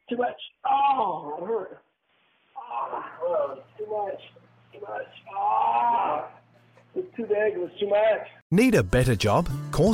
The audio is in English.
Too much. Oh, it hurt. Oh, too much. Too much. Oh, it was too big. It was too much. Need a better job? Call